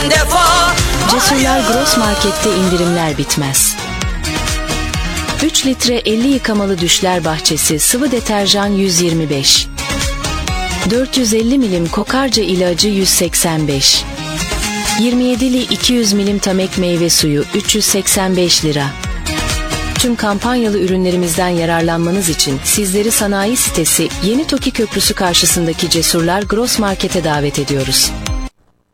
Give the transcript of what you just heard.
bin defa. Cesurlar Gross Market'te indirimler bitmez. 3 litre 50 yıkamalı düşler bahçesi sıvı deterjan 125. 450 milim kokarca ilacı 185. 27'li 200 milim Tamek meyve suyu 385 lira. Tüm kampanyalı ürünlerimizden yararlanmanız için sizleri sanayi sitesi Yeni Toki Köprüsü karşısındaki Cesurlar Gross Market'e davet ediyoruz.